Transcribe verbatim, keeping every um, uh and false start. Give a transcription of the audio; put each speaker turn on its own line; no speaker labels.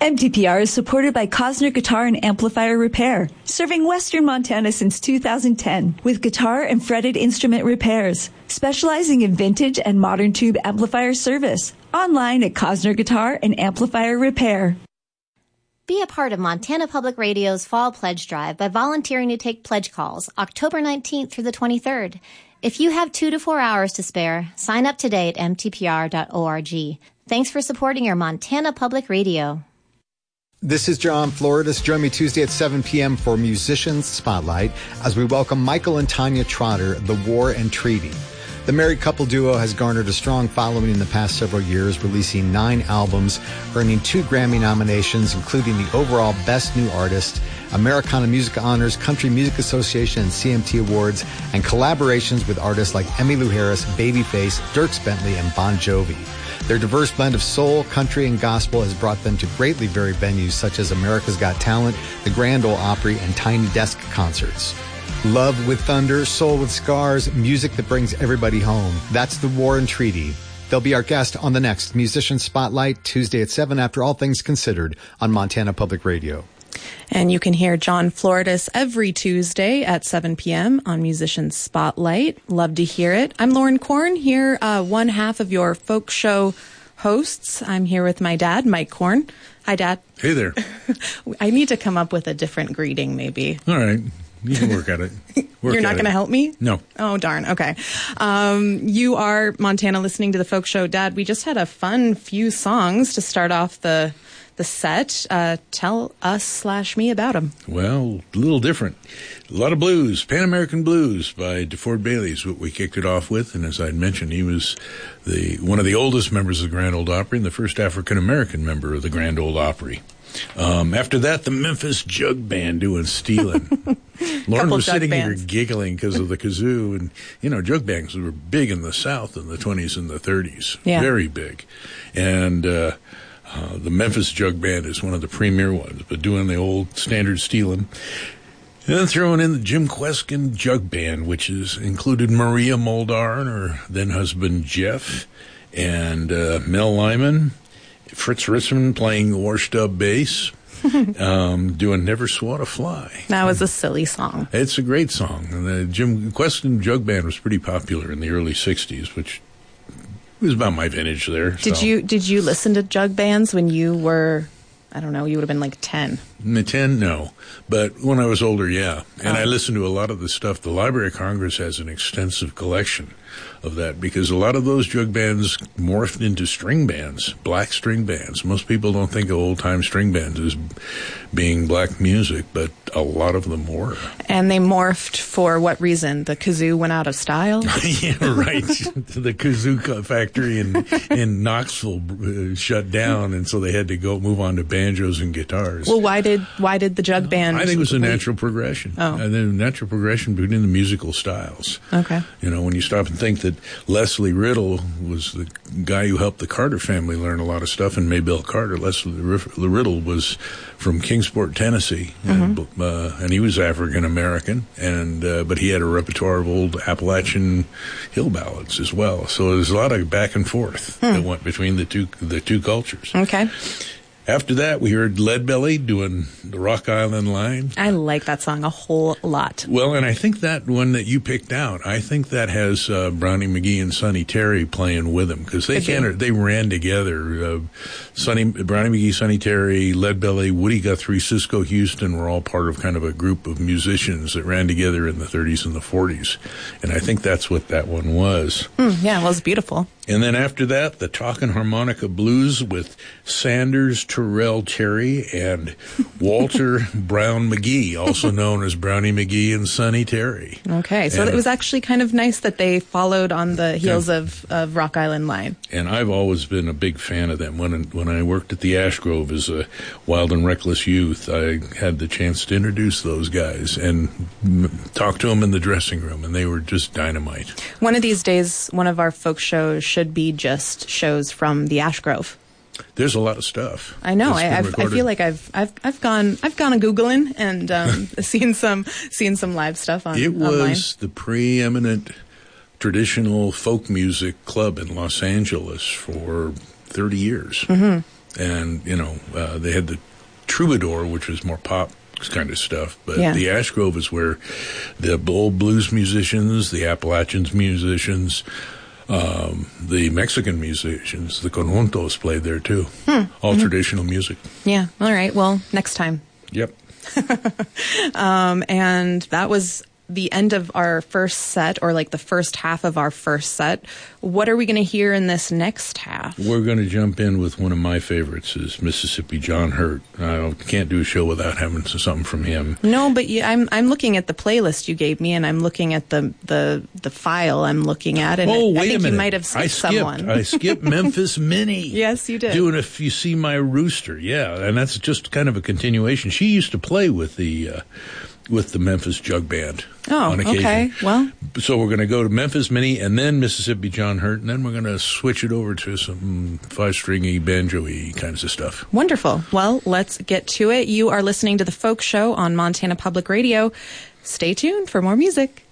M T P R is supported by Cosner Guitar and Amplifier Repair, serving Western Montana since two thousand ten with guitar and fretted instrument repairs, specializing in vintage and modern tube amplifier service. Online at Cosner Guitar and Amplifier Repair.
Be a part of Montana Public Radio's Fall Pledge Drive by volunteering to take pledge calls October nineteenth through the twenty-third. If you have two to four hours to spare, sign up today at m t p r dot org. Thanks for supporting your Montana Public Radio.
This is John Floridas. Join me Tuesday at seven p.m. for Musicians Spotlight as we welcome Michael and Tanya Trotter, The War and Treaty. The married couple duo has garnered a strong following in the past several years, releasing nine albums, earning two Grammy nominations, including the overall Best New Artist, Americana Music Honors, Country Music Association, and C M T Awards, and collaborations with artists like Emmylou Harris, Babyface, Dierks Bentley, and Bon Jovi. Their diverse blend of soul, country, and gospel has brought them to greatly varied venues such as America's Got Talent, the Grand Ole Opry, and Tiny Desk concerts. Love with thunder, soul with scars, music that brings everybody home. That's The War and Treaty. They'll be our guest on the next Musician Spotlight, Tuesday at seven after All Things Considered on Montana Public Radio.
And you can hear John Floridas every Tuesday at seven p.m. on Musician Spotlight. Love to hear it. I'm Lauren Korn, here, uh, one half of your folk show hosts. I'm here with my dad, Mike Korn. Hi, Dad.
Hey there.
I need to come up with a different greeting, maybe.
All right. You can work at it. Work
You're not going to help me?
No.
Oh, darn. Okay. Um, you are Montana listening to the folk show. Dad, we just had a fun few songs to start off the the set. Uh, tell us slash me about them.
Well, a little different. A lot of blues. Pan American Blues by DeFord Bailey is what we kicked it off with. And as I'd mentioned, he was the one of the oldest members of the Grand Ole Opry and the first African-American member of the Grand Ole Opry. Um, after that, the Memphis Jug Band doing Stealin'. Lauren was sitting bands. here giggling because of the kazoo. And, you know, jug bands were big in the South in the twenties and the thirties.
Yeah.
Very big. And uh, uh, the Memphis Jug Band is one of the premier ones, but doing the old standard Stealin'. And then throwing in the Jim Kweskin Jug Band, which is included Maria Muldaur and her then-husband Jeff, and uh, Mel Lyman, Fritz Ritzman playing the washed-up bass, um, doing Never Swat a Fly.
That was a silly song.
It's a great song. And the Jim Kweskin Jug Band was pretty popular in the early sixties, which was about my vintage there.
Did
so.
you did you listen to jug bands when you were, I don't know, you would have been like ten?
ten, no. But when I was older, yeah. And oh. I listened to a lot of the stuff. The Library of Congress has an extensive collection of that because a lot of those jug bands morphed into string bands, black string bands. Most people don't think of old-time string bands as being black music, but a lot of them were.
And they morphed for what reason? The kazoo went out of style?
Yeah, right. The kazoo factory in, in Knoxville uh, shut down, and so they had to go move on to banjos and guitars.
Well, why did why did the jug band?
I think it was a natural progression.
Oh.
And then natural progression between the musical styles.
Okay.
You know, when you stop and think that Leslie Riddle was the guy who helped the Carter family learn a lot of stuff, and Maybelle Carter. Leslie Riddle was from Kingsport, Tennessee,
mm-hmm.
and, uh, and he was African American, and uh, but he had a repertoire of old Appalachian hill ballads as well. So there's a lot of back and forth
hmm.
that went between the two the two cultures.
Okay.
After that, we heard Leadbelly doing the Rock Island Line.
I like that song a whole lot.
Well, and I think that one that you picked out, I think that has uh, Brownie McGhee and Sonny Terry playing with them because they can they ran together. Uh, Sonny Brownie McGhee, Sonny Terry, Leadbelly, Woody Guthrie, Cisco Houston were all part of kind of a group of musicians that ran together in the thirties and the forties, and I think that's what that one was.
Mm, yeah, it was beautiful.
And then after that, the Talkin' Harmonica Blues with Sanders Terrell Terry and Walter Brown McGee, also known as Brownie McGhee and Sonny Terry.
Okay, so
and,
it was actually kind of nice that they followed on the heels
yeah.
of, of Rock Island Line.
And I've always been a big fan of them. When when I worked at the Ash Grove as a wild and reckless youth, I had the chance to introduce those guys and m- talk to them in the dressing room, and they were just dynamite.
One of these days, one of our folk shows should be just shows from the Ash Grove.
There's a lot of stuff.
I know. I, I've, I feel like I've I've I've gone I've gone a googling and um, seen some seen some live stuff on.
It was
online.
the preeminent traditional folk music club in Los Angeles for thirty years.
Mm-hmm.
and you know uh, they had the Troubadour, which was more pop kind of stuff, but
Yeah.
the Ash Grove is where the old blues musicians, the Appalachians musicians, um, the Mexican musicians, the conjuntos played there too.
Hmm.
All
Mm-hmm.
traditional music.
Yeah. All right. Well, next time.
Yep.
Um, and that was the end of our first set, or like the first half of our first set. What are we going to hear in this next half?
We're going to jump in with one of my favorites, is Mississippi John Hurt. I don't, can't do a show without having something from him.
No, but you, I'm I'm looking at the playlist you gave me, and I'm looking at the the, the file I'm looking at, and
Oh,
I
wait
think
a minute.
you might have skipped,
I skipped
someone.
I skipped Memphis Minnie.
Yes, you did.
Doing If You See My Rooster. Yeah, and that's just kind of a continuation. She used to play with the uh, with the Memphis Jug Band
Oh,
on occasion.
okay. Well,
So we're going to go to Memphis Minnie and then Mississippi John Hurt, and then we're going to switch it over to some five-stringy, banjo-y kinds of stuff.
wonderful. Well, let's get to it. You are listening to The Folk Show on Montana Public Radio. Stay tuned for more music.